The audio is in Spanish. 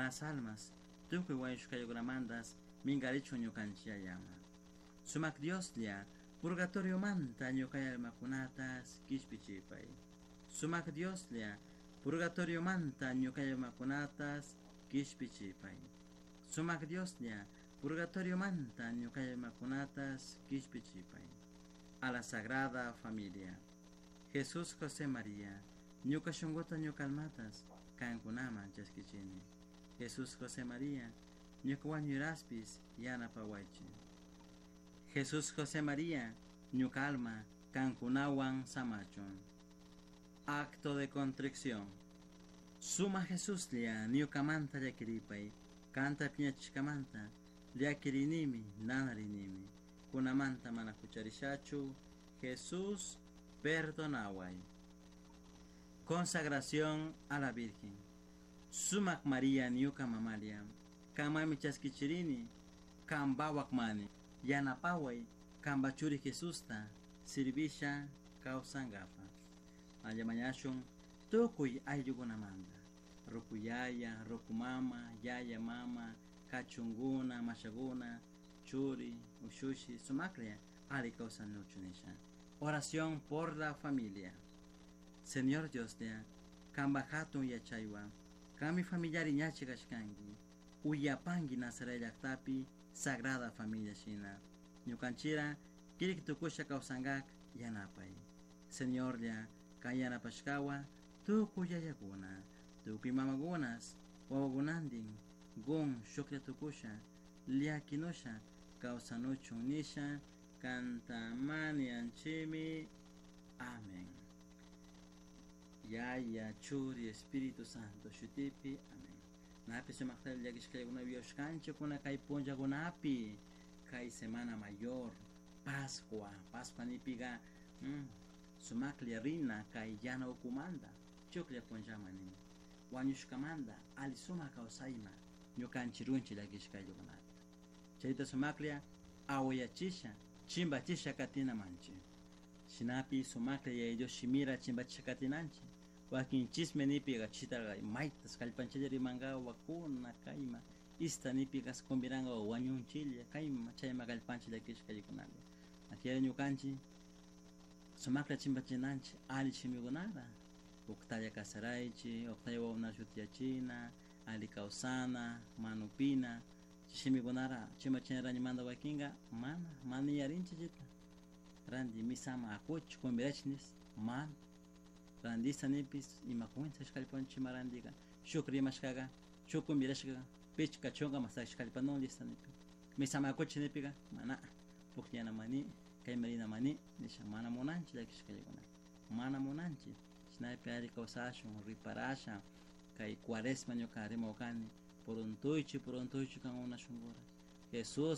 las almas, tukuy wayushkayogramantas mingarichu ñukanchik llama. Sumak Dioslla purgatorio manta ñukay almakunatas kishpichipay. Sumak Dioslla purgatorio manta ñukay almakunatas kishpichipay. Sumak Dioslla purgatorio manta ñukay almakunatas kishpichipay. A la Sagrada Familia. Jesús José María, ñuka shunguta ñuka almatas, kankunaman chaskichini. Jesús José María, ñuka wañuraspis yanapawaychi. Jesús José María, ñuka alma, kankunawan samachun. Acto de contrición. Suma Jesús lia ñuka manta llakiripay, kanta piñachkamanta, llakirinimi, nanarinimi. Kunamanta mana kucharishachu, Jesús perdonaway. Consagración a la Virgen. Sumak María ñuka mamalia, kamami chaskichirini, kambawakmani, yanapaway, kambachuri Jesusta, sirvisha kausangafa. Ayamañashun, tukuy ayllugunamanda. Rupuyaya, rupumama, yaya mama, kachunguna, mashaguna, churi, ushushi, sumaklia, ali kausanuchunisha. Oración por la familia. Señor Dios de Kambajatu yachaywa, kami familiar iñachigashkangi, uyapangi Nazarayaktapi, Sagrada Familia Shina, ñukanchira, kirik tukusha kausangak, yanapay. Señor ya, kayanapashkawa, tukuyayaguna, tukimamagunas, wawagunandin, gun shukya tukusha, liakinosha, kausanuchun nisha, kantamani anchimi. Amén. Yaya, Churi, Espíritu Santo, Shutipi, Amén. Napi se maktal yagishkay una bioshkanche kuna kay ponja gunapi, kay Semana Mayor, Pascua nipiga, sumaklia rina kay yana okumanda, chuklia ponjamani, wanyushkamanda, alisuma kausaima, ñukanchirunchi yagishkay gunapi. Chayta sumaklia, awayachisha, chimba chisha katina manchi. Shinapi sumaklia ya ellos shimira chimba chisha katinanchi. Wakin chisme nipiga chitara maitas kalpanchilleri manga wakuna kaima. Ista nipiga skombiranga wanyun chilya kaima chayma kalpanchilla kishkayikunale. Akiera ñukanchi sumaklia chimba chinanchi ali chimigunara. Uktaya kasaraychi, uktaya wawna shutiachina, ali kausana, manupina. Chimigunara chima chinara manda wakinga mani yarinchi chita. Randi misama akuch kombirachnis man randisa nipis imakuenza shkalpan chimarandiga shukri mashkaga chukumbirashka pichka chonga masak shkalpanon lista nipi misama akuch nipiga mana pukyana mani kaymarina mani nisha mana monanchi lakishkayguna mana monanchi shnaipi ari kausashun riparasha kay cuaresma ñuka rimawkani por un toychi kan una shungura Jesús